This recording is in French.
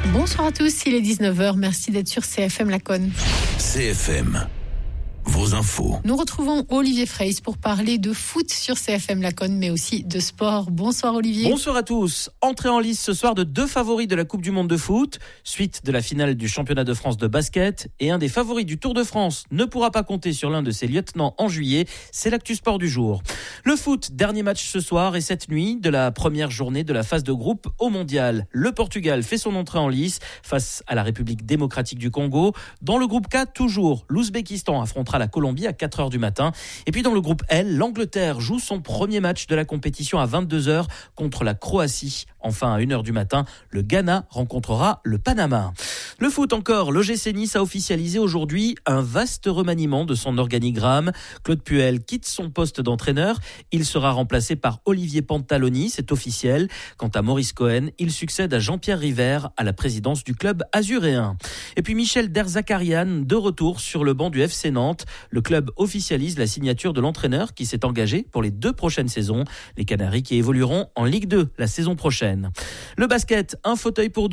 Bonsoir à tous, il est 19h, merci d'être sur CFM Laconne. CFM, vos infos. Nous retrouvons Olivier Freys pour parler de foot sur CFM Laconne, mais aussi de sport. Bonsoir Olivier. Bonsoir à tous. Entrée en lice ce soir de 2 favoris de la Coupe du Monde de foot, suite de la finale du championnat de France de basket, et un des favoris du Tour de France ne pourra pas compter sur l'un de ses lieutenants en juillet. C'est l'actu sport du jour. Le foot, dernier match ce soir et cette nuit de la première journée de la phase de groupe au Mondial. Le Portugal fait son entrée en lice face à la République démocratique du Congo. Dans le groupe K, toujours, l'Ouzbékistan affrontera la Colombie à 4h du matin. Et puis dans le groupe L, l'Angleterre joue son premier match de la compétition à 22h contre la Croatie. Enfin, à 1h du matin, le Ghana rencontrera le Panama. Le foot encore, l'OGC Nice a officialisé aujourd'hui un vaste remaniement de son organigramme. Claude Puel quitte son poste d'entraîneur. Il sera remplacé par Olivier Pantaloni, c'est officiel. Quant à Maurice Cohen, il succède à Jean-Pierre River à la présidence du club azuréen. Et puis Michel Derzakarian, de retour sur le banc du FC Nantes. Le club officialise la signature de l'entraîneur qui s'est engagé pour les 2 prochaines saisons. Les Canaries qui évolueront en Ligue 2 la saison prochaine. Le basket, un fauteuil pour 2